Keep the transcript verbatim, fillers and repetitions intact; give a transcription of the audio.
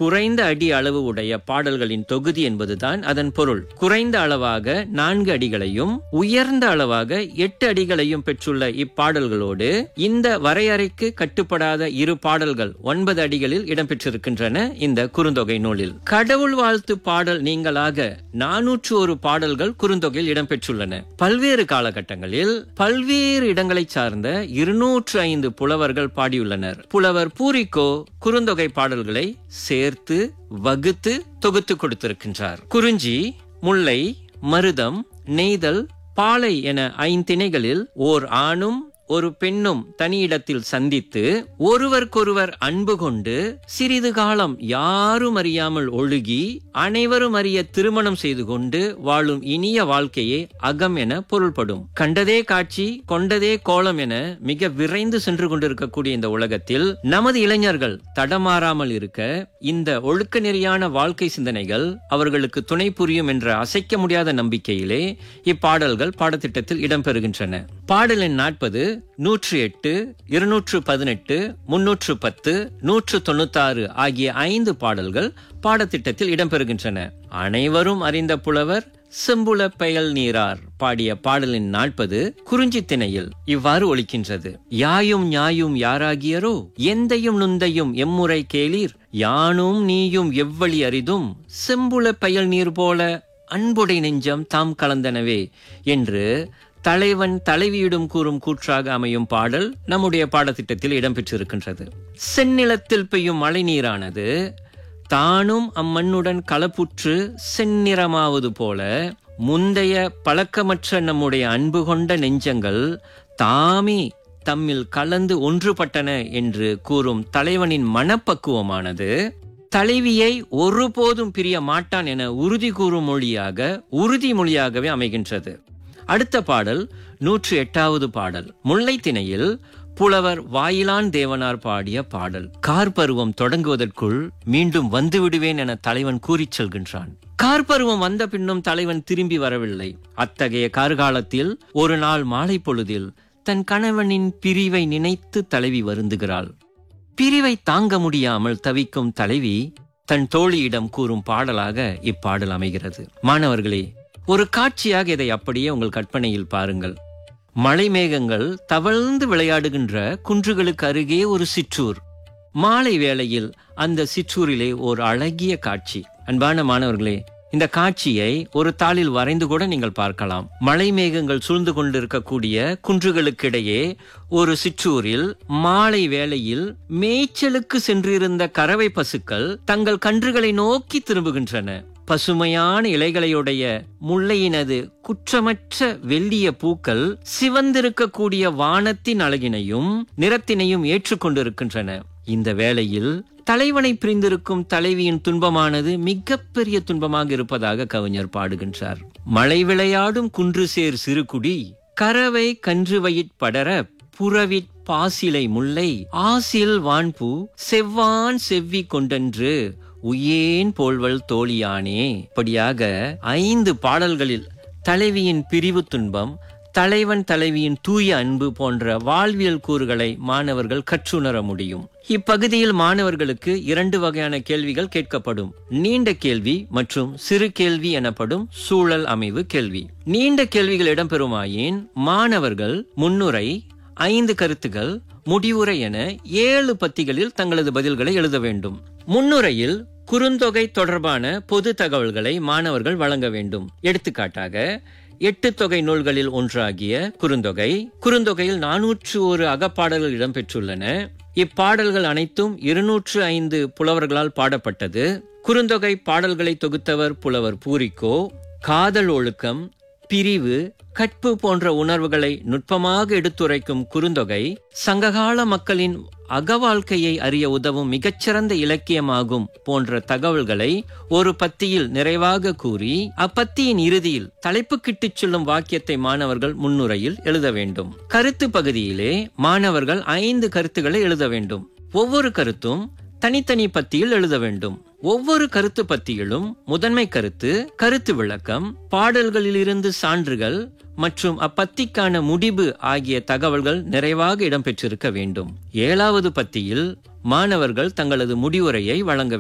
குறைந்த அடி அளவு உடைய பாடல்களின் தொகுதி என்பதுதான் அதன் பொருள். குறைந்த அளவாக நான்கு அடிகளையும் உயர்ந்த அளவாக எட்டு அடிகளையும் பெற்றுள்ள இப்பாடல்களோடு இந்த வரையறைக்கு கட்டுப்படாத இரு பாடல்கள் ஒன்பது அடிகளில் இடம்பெற்றிருக்கின்றன இந்த குறுந்தொகை நூலில். கடவுள் வாழ்த்து பாடல் நீங்களாக நானூற்று ஒரு பாடல்கள் குறுந்தொகையில் இடம்பெற்றுள்ளன. பல்வேறு காலகட்டங்களில் பல்வேறு இடங்களை சார்ந்த இருநூற்று ஐந்து புலவர்கள் பாடியுள்ளனர். புலவர் பூரிக்கோ குறுந்தொகை பாடல்களை சேர்த்து வகுத்து தொகுத்து கொடுத்திருக்கின்றார். குறிஞ்சி, முல்லை, மருதம், நெய்தல், பாலை என ஐந்திணைகளில் ஓர் ஆணும் ஒரு பெண்ணும் தனியிடத்தில் சந்தித்து ஒருவருக்கொருவர் அன்பு கொண்டு சிறிது காலம் யாரும் அறியாமல் ஒழுகி அனைவரும் அறிய திருமணம் செய்து கொண்டு வாழும் இனிய வாழ்க்கையே அகம் என பொருள்படும். கண்டதே காட்சி கொண்டதே கோலம் என மிக விரைந்து சென்று கொண்டிருக்கக்கூடிய இந்த உலகத்தில் நமது இளைஞர்கள் தடமாறாமல் இருக்க இந்த ஒழுக்க நெறியான வாழ்க்கை சிந்தனைகள் அவர்களுக்கு துணை புரியும் என்ற அசைக்க முடியாத நம்பிக்கையிலே இப்பாடல்கள் பாடத்திட்டத்தில் இடம்பெறுகின்றன. பாடலின் நாற்பது, நூற்று எட்டு, இருநூற்று பதினெட்டு, முன்னூற்று பத்து, நூற்று தொண்ணூத்தாறு ஆகிய ஐந்து பாடல்கள் பாடத்திட்டத்தில் இடம்பெறுகின்றன. அனைவரும் அறிந்த புலவர் செம்புல பெயல் நீரார் பாடிய பாடலின் நாற்பது குறிஞ்சி திணையில் இவ்வாறு ஒலிக்கின்றது. யாயும் ஞாயும் யாராகியரோ எந்தையும் நுந்தையும் எம்முறை கேளீர் யானும் நீயும் எவ்வழி அரிதும் செம்புல பெயல் நீர் போல அன்புடை நெஞ்சம் தாம் கலந்தனவே என்று தலைவன் தலைவியிடம் கூறும் கூற்றாக அமையும் பாடல் நம்முடைய பாடத்திட்டத்தில் இடம்பெற்றிருக்கின்றது. செந்நிலத்தில் பெய்யும் மழை நீரானது தானும் அம்மண்ணுடன் கலப்புற்று செந்நிறமாவது போல முந்தைய பழக்கமற்ற நம்முடைய அன்பு கொண்ட நெஞ்சங்கள் தாமே தம்மில் கலந்து ஒன்றுபட்டன என்று கூறும் தலைவனின் மனப்பக்குவமானது தலைவியை ஒருபோதும் பிரிய மாட்டான் என உறுதி கூறும் மொழியாக உறுதிமொழியாகவே அமைகின்றது. அடுத்த பாடல் நூற்று எட்டாவது பாடல். முல்லை திணையில் புலவர் வாயிலான் தேவனார் பாடிய பாடல். கார்பருவம் தொடங்குவதற்குள் மீண்டும் வந்து விடுவேன் என தலைவன் கூறிச் செல்கின்றான். கார்பருவம் வந்த பின்னும் தலைவன் திரும்பி வரவில்லை. அத்தகைய கார்காலத்தில் ஒரு நாள் மாலை பொழுதில் தன் கணவனின் பிரிவை நினைத்து தலைவி வருந்துகிறாள். பிரிவை தாங்க முடியாமல் தவிக்கும் தலைவி தன் தோழியிடம் கூறும் பாடலாக இப்பாடல் அமைகிறது. மாணவர்களே, ஒரு காட்சியாக இதை அப்படியே உங்கள் கற்பனையில் பாருங்கள். மழை மேகங்கள் தவழ்ந்து விளையாடுகின்ற குன்றுகளுக்கு அருகே ஒரு சிற்றூர். மாலை வேளையில் அந்த சிற்றூரிலே ஒரு அழகிய காட்சி. அன்பான மாணவர்களே, இந்த காட்சியை ஒரு தாளில் வரைந்து கூட நீங்கள் பார்க்கலாம். மழை மேகங்கள் சூழ்ந்து கொண்டிருக்கக்கூடிய குன்றுகளுக்கிடையே ஒரு சிற்றூரில் மாலை வேளையில் மேய்ச்சலுக்கு சென்றிருந்த கறவை பசுக்கள் தங்கள் கன்றுகளை நோக்கி திரும்புகின்றன. பசுமையான இலைகளையுடைய முல்லையினது குற்றமற்ற வெள்ளிய பூக்கள் சிவந்திருக்கக்கூடிய வானத்தின் அழகினையும் நிறத்தினையும் ஏற்றுக்கொண்டிருக்கின்றன. இந்த வேளையில் தலைவனை பிரிந்திருக்கும் தலைவியின் துன்பமானது மிகப்பெரிய துன்பமாக இருப்பதாக கவிஞர் பாடுகின்றார். மழை விளையாடும் குன்று சேர் சிறுகுடி கறவை கன்று வயிற்படர புறவிற் பாசிலை முல்லை ஆசில் வான்பூ செவ்வான் செவ்வி கொண்டன்று உயேன் போல்வள் தோழியானே. இப்படியாக ஐந்து பாடல்களில் தலைவியின் பிரிவு துன்பம், தலைவன் தலைவியின் தூய அன்பு போன்ற வாழ்வியல் கூறுகளை மாணவர்கள் கற்றுணர முடியும். இப்பகுதியில் மாணவர்களுக்கு இரண்டு வகையான கேள்விகள் கேட்கப்படும். நீண்ட கேள்வி மற்றும் சிறு கேள்வி எனப்படும் சூழல் அமைவு கேள்வி. நீண்ட கேள்விகள் இடம்பெறுமாயின் மாணவர்கள் முன்னுரை, ஐந்து கருத்துகள், முடிவுரை என ஏழு பத்திகளில் தங்களது பதில்களை எழுத வேண்டும். முன்னுரையில் குறுந்தொகை தொடர்பான பொது தகவல்களை மாணவர்கள் வழங்க வேண்டும். எடுத்துக்காட்டாக, எட்டு தொகை நூல்களில் ஒன்றாகிய குறுந்தொகை. குறுந்தொகையில் நானூற்று ஒரு அகப்பாடல்கள் இடம்பெற்றுள்ளன. இப்பாடல்கள் அனைத்தும் இருநூற்று ஐந்து புலவர்களால் பாடப்பட்டது. குறுந்தொகை பாடல்களை தொகுத்தவர் புலவர் பூரிக்கோ. காதல் ஒழுக்கம், பிரிவு, கற்பு போன்ற உணர்வுகளை நுட்பமாக எடுத்துரைக்கும் குறுந்தொகை சங்ககால மக்களின் அகவாழ்க்கையை அறிய உதவும் மிகச்சிறந்த இலக்கியமாகும் போன்ற தகவல்களை ஒரு பத்தியில் நிறைவாக கூறி அப்பத்தியின் இறுதியில் தலைப்புக்கிட்டுச் சொல்லும் வாக்கியத்தை மாணவர்கள் முன்னுரையில் எழுத வேண்டும். கருத்து பகுதியிலே மாணவர்கள் ஐந்து கருத்துக்களை எழுத வேண்டும். ஒவ்வொரு கருத்தும் தனித்தனி பத்தியில் எழுத வேண்டும். ஒவ்வொரு கருத்து பத்தியிலும் முதன்மை கருத்து, கருத்து விளக்கம், பாடல்களிலிருந்து சான்றுகள் மற்றும் அப்பத்திக்கான முடிவு ஆகிய தகவல்கள் நிறைவாக இடம்பெற்றிருக்க வேண்டும். ஏழாவது பத்தியில் மாணவர்கள் தங்களது முடிவுரையை வழங்க